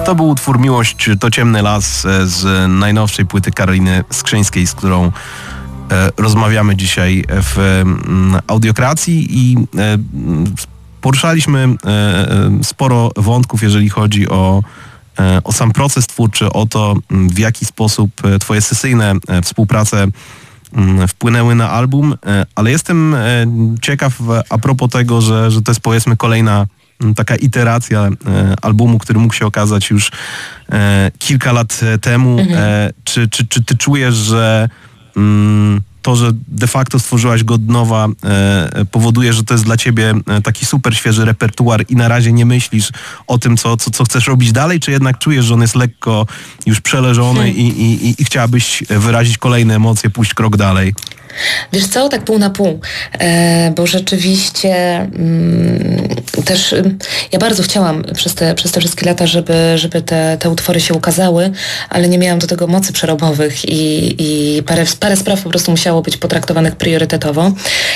To był utwór Miłość to ciemny las z najnowszej płyty Karoliny Skrzyńskiej, z którą rozmawiamy dzisiaj w Audiokracji i poruszaliśmy sporo wątków, jeżeli chodzi o sam proces twórczy, o to, w jaki sposób twoje sesyjne współprace wpłynęły na album, ale jestem ciekaw a propos tego, że to jest, powiedzmy, kolejna taka iteracja albumu, który mógł się okazać już kilka lat temu. Czy ty czujesz, że to, że de facto stworzyłaś go od nowa, powoduje, że to jest dla ciebie taki super świeży repertuar i na razie nie myślisz o tym, co chcesz robić dalej, czy jednak czujesz, że on jest lekko już przeleżony i chciałabyś wyrazić kolejne emocje, pójść krok dalej? Wiesz co, tak pół na pół, bo rzeczywiście też ja bardzo chciałam przez te wszystkie lata, żeby te utwory się ukazały, ale nie miałam do tego mocy przerobowych i parę spraw po prostu musiało być potraktowanych priorytetowo.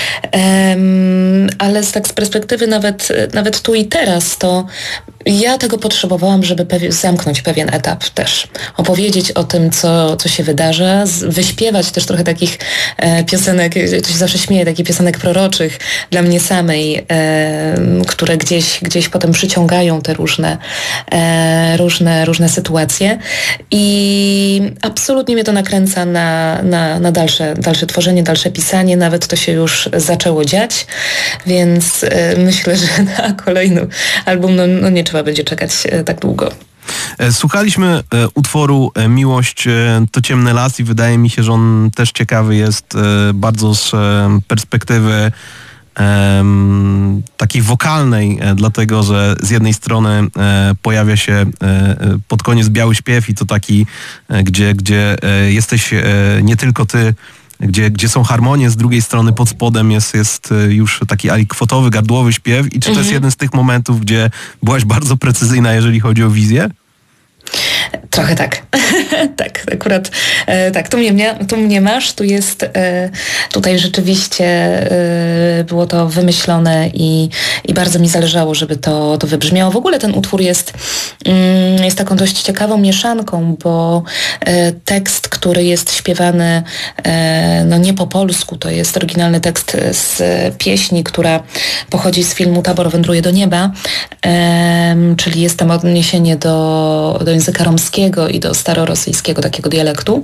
Ale tak z perspektywy nawet tu i teraz, to ja tego potrzebowałam, żeby zamknąć pewien etap też. Opowiedzieć o tym, co się wydarza, wyśpiewać też trochę takich piosenek, to się zawsze śmieję, takich piosenek proroczych dla mnie samej, które gdzieś potem przyciągają te różne sytuacje. I absolutnie mnie to nakręca na dalsze tworzenie, dalsze pisanie. Nawet to się już zaczęło dziać, więc myślę, że na kolejny album nie trzeba będzie czekać tak długo. Słuchaliśmy utworu Miłość to ciemny las i wydaje mi się, że on też ciekawy jest bardzo z perspektywy takiej wokalnej, dlatego że z jednej strony pojawia się pod koniec biały śpiew i to taki, gdzie jesteś nie tylko ty, gdzie są harmonie, z drugiej strony pod spodem jest już taki alikwotowy, gardłowy śpiew. I czy to jest jeden z tych momentów, gdzie byłaś bardzo precyzyjna, jeżeli chodzi o wizję? Trochę tak. Tak, akurat tak, tu mnie masz, tutaj rzeczywiście było to wymyślone i bardzo mi zależało, żeby to wybrzmiało. W ogóle ten utwór jest taką dość ciekawą mieszanką, bo tekst, który jest śpiewany nie po polsku, to jest oryginalny tekst z pieśni, która pochodzi z filmu Tabor wędruje do nieba, czyli jest tam odniesienie do języka romskiego i do starorosyjskiego takiego dialektu.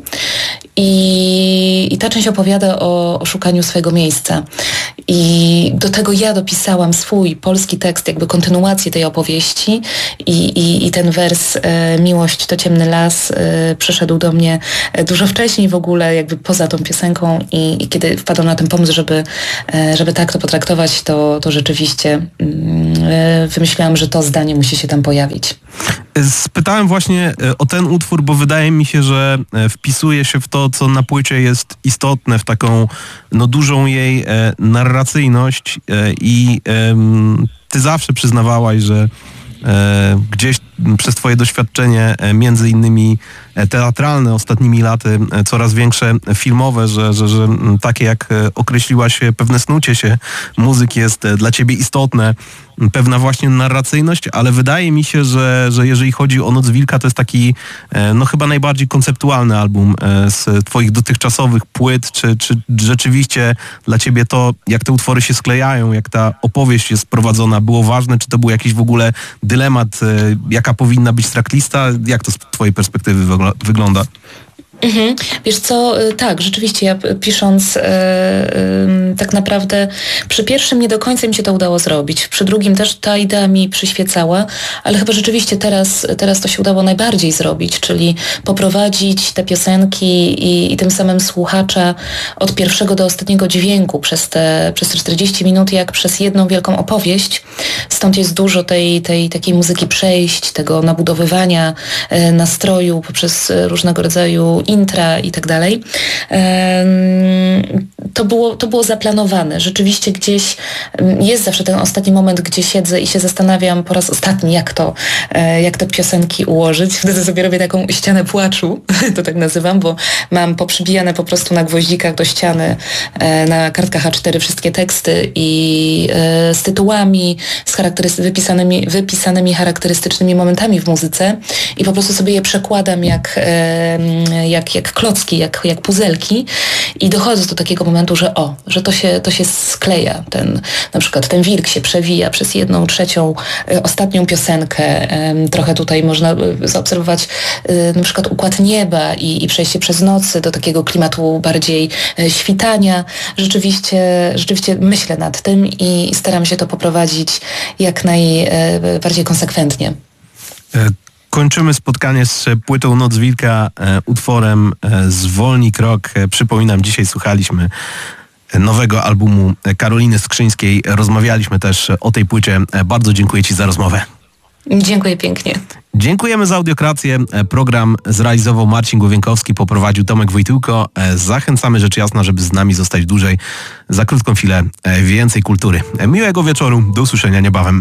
I ta część opowiada o szukaniu swojego miejsca. I do tego ja dopisałam swój polski tekst, jakby kontynuację tej opowieści i ten wers Miłość to ciemny las przyszedł do mnie dużo wcześniej w ogóle, jakby poza tą piosenką i kiedy wpadłam na ten pomysł, żeby tak to potraktować, to rzeczywiście wymyślałam, że to zdanie musi się tam pojawić. Spytałem właśnie o ten utwór, bo wydaje mi się, że wpisuje się w to, co na płycie jest istotne, w taką dużą jej narracyjność i ty zawsze przyznawałaś, że gdzieś przez twoje doświadczenie, między innymi teatralne ostatnimi laty, coraz większe filmowe, że takie jak określiłaś pewne snucie się muzyki jest dla ciebie istotne, pewna właśnie narracyjność, ale wydaje mi się, że jeżeli chodzi o Noc Wilka, to jest taki chyba najbardziej konceptualny album z twoich dotychczasowych płyt. Czy rzeczywiście dla ciebie to, jak te utwory się sklejają, jak ta opowieść jest prowadzona, było ważne? Czy to był jakiś w ogóle dylemat, jaka powinna być tracklista? Jak to z twojej perspektywy wygląda? Wiesz co, tak, rzeczywiście ja pisząc tak naprawdę przy pierwszym nie do końca mi się to udało zrobić, przy drugim też ta idea mi przyświecała, ale chyba rzeczywiście teraz to się udało najbardziej zrobić, czyli poprowadzić te piosenki i tym samym słuchacza od pierwszego do ostatniego dźwięku przez te 40 minut, jak przez jedną wielką opowieść. Stąd jest dużo tej takiej muzyki przejść, tego nabudowywania nastroju poprzez różnego rodzaju intra i tak dalej. To było zaplanowane. Rzeczywiście gdzieś jest zawsze ten ostatni moment, gdzie siedzę i się zastanawiam po raz ostatni, jak te piosenki ułożyć. Wtedy sobie robię taką ścianę płaczu, to tak nazywam, bo mam poprzybijane po prostu na gwoździkach do ściany na kartkach A4 wszystkie teksty i z tytułami, z wypisanymi charakterystycznymi momentami w muzyce i po prostu sobie je przekładam jak klocki, jak puzelki i dochodzę do takiego momentu, że to się skleja. Na przykład ten wilk się przewija przez 1/3 ostatnią piosenkę. Trochę tutaj można zaobserwować na przykład układ nieba i przejście przez nocy do takiego klimatu bardziej świtania. Rzeczywiście myślę nad tym i staram się to poprowadzić jak najbardziej konsekwentnie. Kończymy spotkanie z płytą Noc Wilka utworem Zwolnij krok. Przypominam, dzisiaj słuchaliśmy nowego albumu Karoliny Skrzyńskiej. Rozmawialiśmy też o tej płycie. Bardzo dziękuję Ci za rozmowę. Dziękuję pięknie. Dziękujemy za audiokrację. Program zrealizował Marcin Głowienkowski, poprowadził Tomek Wojtyłko. Zachęcamy rzecz jasna, żeby z nami zostać dłużej. Za krótką chwilę więcej kultury. Miłego wieczoru. Do usłyszenia niebawem.